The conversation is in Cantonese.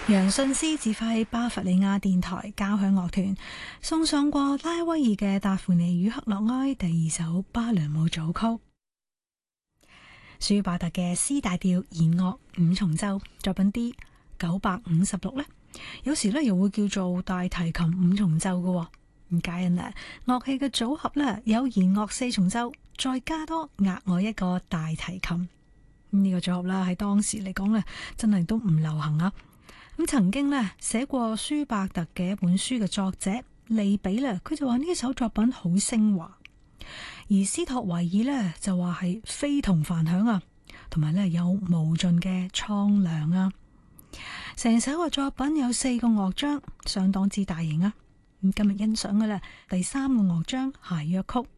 楊遜斯指揮巴伐利亞電台交響樂團送上過拉威爾嘅達芙妮與克洛埃第2首芭蕾舞組曲。舒伯特嘅 C 大調弦樂5重奏作品 D 956呢，有時咧又會叫做大提琴5重奏嘅。唔介因啦，樂器嘅組合咧有弦樂4重奏，再加多額外一個大提琴。呢個組合啦喺當時嚟講咧，真係都唔流行啊。咁曾經咧寫過舒伯特嘅一本書嘅作者利比咧，佢就話呢首作品好升華，而斯托維爾呢就話係非同凡響啊，同埋咧有無盡嘅蒼涼啊。成首嘅作品有4個樂章，相當之大型啊。咁今日欣賞嘅咧第3個樂章諧謔曲。